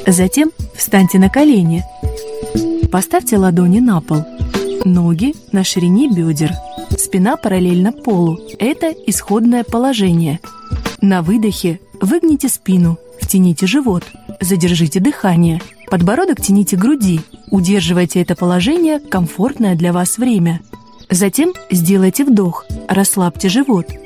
Затем встаньте на колени. Поставьте ладони на пол. Ноги на ширине бедер. Спина параллельно полу. Это исходное положение. На выдохе выгните спину, втяните живот, задержите дыхание. Подбородок тяните к груди. Удерживайте это положение комфортное для вас время. Затем сделайте вдох, расслабьте живот.